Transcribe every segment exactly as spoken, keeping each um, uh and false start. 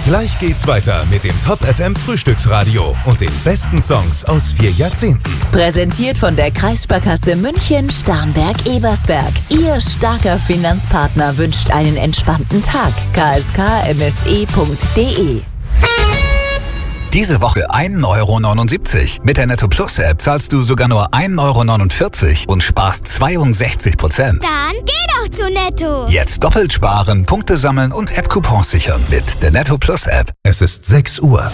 Gleich geht's weiter mit dem Top F M Frühstücksradio und den besten Songs aus vier Jahrzehnten. Präsentiert von der Kreissparkasse München Starnberg-Ebersberg. Ihr starker Finanzpartner wünscht einen entspannten Tag. k s k m s e punkt d e. Diese Woche ein Euro neunundsiebzig. Mit der Netto Plus App zahlst du sogar nur ein Euro neunundvierzig und sparst zweiundsechzig Prozent. Dann geh doch zu Netto. Jetzt doppelt sparen, Punkte sammeln und App-Coupons sichern mit der Netto Plus App. Es ist sechs Uhr.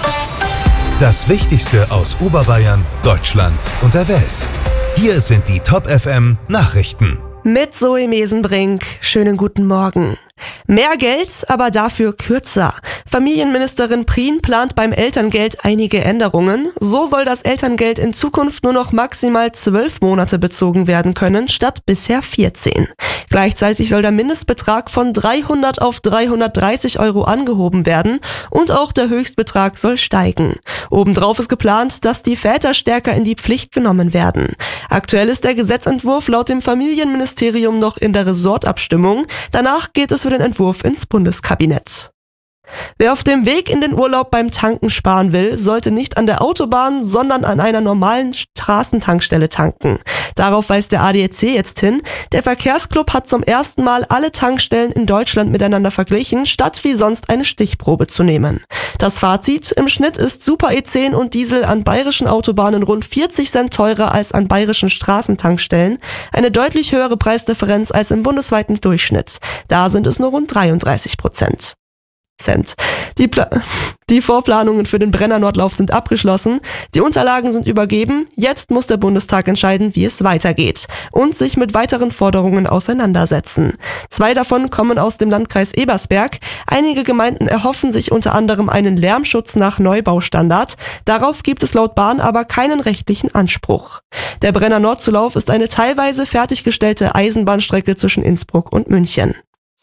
Das Wichtigste aus Oberbayern, Deutschland und der Welt. Hier sind die Top F M Nachrichten. Mit Zoe Mesenbrink. Schönen guten Morgen. Mehr Geld, aber dafür kürzer. Familienministerin Prien plant beim Elterngeld einige Änderungen. So soll das Elterngeld in Zukunft nur noch maximal zwölf Monate bezogen werden können, statt bisher vierzehn. Gleichzeitig soll der Mindestbetrag von dreihundert auf dreihundertdreißig Euro angehoben werden und auch der Höchstbetrag soll steigen. Obendrauf ist geplant, dass die Väter stärker in die Pflicht genommen werden. Aktuell ist der Gesetzentwurf laut dem Familienministerium noch in der Ressortabstimmung. Danach geht es für den Entwurf ins Bundeskabinett. Wer auf dem Weg in den Urlaub beim Tanken sparen will, sollte nicht an der Autobahn, sondern an einer normalen Straßentankstelle tanken. Darauf weist der A D A C jetzt hin. Der Verkehrsclub hat zum ersten Mal alle Tankstellen in Deutschland miteinander verglichen, statt wie sonst eine Stichprobe zu nehmen. Das Fazit: Im Schnitt ist Super E zehn und Diesel an bayerischen Autobahnen rund vierzig Cent teurer als an bayerischen Straßentankstellen. Eine deutlich höhere Preisdifferenz als im bundesweiten Durchschnitt. Da sind es nur rund dreiunddreißig Prozent. Cent. Die, Pla- die Vorplanungen für den Brenner-Nordlauf sind abgeschlossen, die Unterlagen sind übergeben, jetzt muss der Bundestag entscheiden, wie es weitergeht und sich mit weiteren Forderungen auseinandersetzen. Zwei davon kommen aus dem Landkreis Ebersberg. Einige Gemeinden erhoffen sich unter anderem einen Lärmschutz nach Neubaustandard. Darauf gibt es laut Bahn aber keinen rechtlichen Anspruch. Der Brenner-Nordzulauf ist eine teilweise fertiggestellte Eisenbahnstrecke zwischen Innsbruck und München.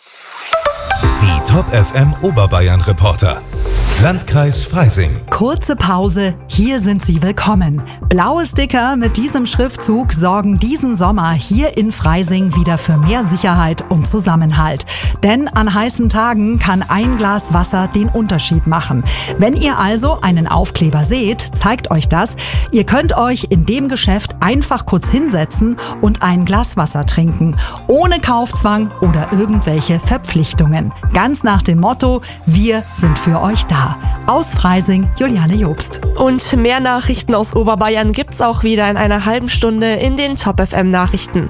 Die Top F M Oberbayern Reporter. Landkreis Freising. Kurze Pause, hier sind Sie willkommen. Blaue Sticker mit diesem Schriftzug sorgen diesen Sommer hier in Freising wieder für mehr Sicherheit und Zusammenhalt. Denn an heißen Tagen kann ein Glas Wasser den Unterschied machen. Wenn ihr also einen Aufkleber seht, zeigt euch das. Ihr könnt euch in dem Geschäft einfach kurz hinsetzen und ein Glas Wasser trinken. Ohne Kaufzwang oder irgendwelche Verpflichtungen. Ganz nach dem Motto, wir sind für euch da. Aus Freising, Juliane Jobst. Und mehr Nachrichten aus Oberbayern gibt's auch wieder in einer halben Stunde in den Top F M Nachrichten.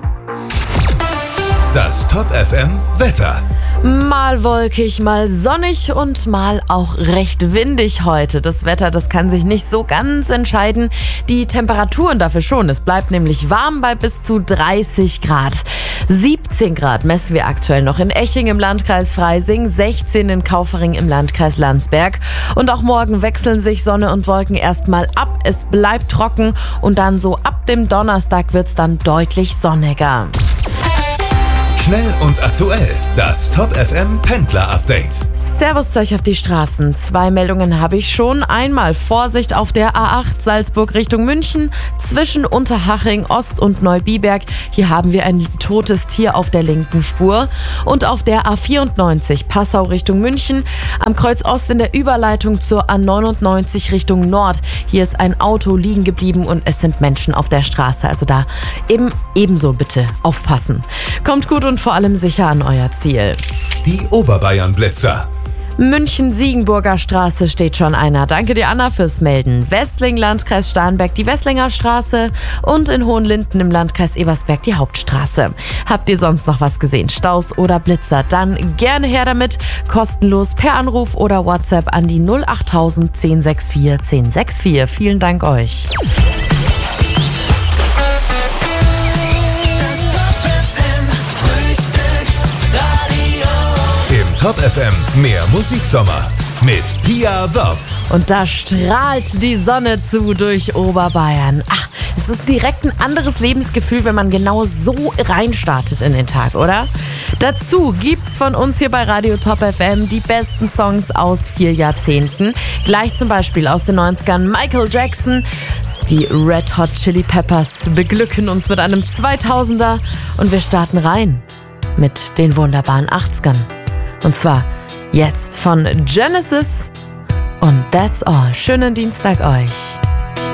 Das Top F M Wetter. Mal wolkig, mal sonnig und mal auch recht windig heute. Das Wetter, das kann sich nicht so ganz entscheiden. Die Temperaturen dafür schon. Es bleibt nämlich warm bei bis zu dreißig Grad. siebzehn Grad messen wir aktuell noch in Eching im Landkreis Freising, sechzehn in Kaufering im Landkreis Landsberg. Und auch morgen wechseln sich Sonne und Wolken erstmal ab. Es bleibt trocken und dann so ab dem Donnerstag wird's dann deutlich sonniger. Schnell und aktuell. Das Top F M Pendler Update. Servus zu euch auf die Straßen. Zwei Meldungen habe ich schon. Einmal Vorsicht auf der A acht Salzburg Richtung München zwischen Unterhaching Ost und Neubiberg. Hier haben wir ein totes Tier auf der linken Spur. Und auf der A vierundneunzig Passau Richtung München am Kreuz Ost in der Überleitung zur A neunundneunzig Richtung Nord. Hier ist ein Auto liegen geblieben und es sind Menschen auf der Straße. Also da eben ebenso bitte aufpassen. Kommt gut und vor allem sicher an euer Ziel. Die Oberbayern Blitzer. München-Siegenburger Straße steht schon einer. Danke dir, Anna, fürs Melden. Wessling, Landkreis Starnberg, die Wesslinger Straße und in Hohenlinden im Landkreis Ebersberg die Hauptstraße. Habt ihr sonst noch was gesehen? Staus oder Blitzer? Dann gerne her damit. Kostenlos per Anruf oder WhatsApp an die null achttausend zehn sechs vier zehn sechs vier. Vielen Dank euch. Top F M, mehr Musiksommer mit Pia Wörth. Und da strahlt die Sonne zu durch Oberbayern. Ach, es ist direkt ein anderes Lebensgefühl, wenn man genau so reinstartet in den Tag, oder? Dazu gibt's von uns hier bei Radio Top F M die besten Songs aus vier Jahrzehnten. Gleich zum Beispiel aus den neunzigern Michael Jackson. Die Red Hot Chili Peppers beglücken uns mit einem zweitausender und wir starten rein mit den wunderbaren achtzigern. Und zwar Jetzt von Genesis und That's All. Schönen Dienstag euch.